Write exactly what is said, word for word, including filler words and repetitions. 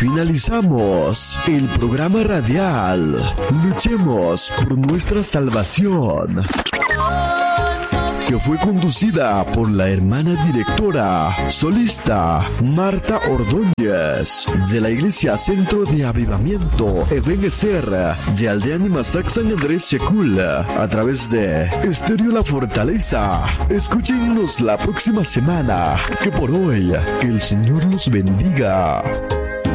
finalizamos el programa radial. Luchemos por nuestra salvación, que fue conducida por la hermana directora solista Marta Ordóñez de la Iglesia Centro de Avivamiento Ebenezer de Aldea Nimazac San Andrés Checul, a través de Estéreo La Fortaleza. Escúchenos la próxima semana, que por hoy, que el Señor los bendiga.